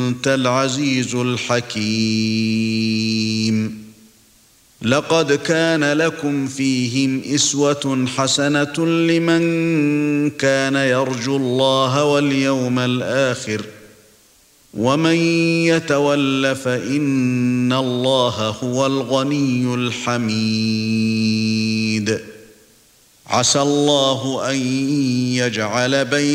أنت العزيز الحكيم. لقد كان لكم فيهم أسوة حسنة لمن كان يرجو الله واليوم الآخر ومن يتول فإن الله هو الغني الحميد. عسى الله أن يجعل بين